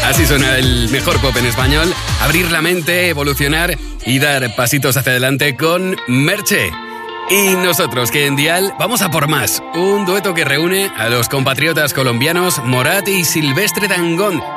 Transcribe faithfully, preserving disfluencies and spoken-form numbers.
Así suena el mejor pop en español. Abrir la mente, evolucionar y dar pasitos hacia adelante con Merche. Y nosotros, que en Dial vamos a por más. Un dueto que reúne a los compatriotas colombianos Morat y Silvestre Dangond.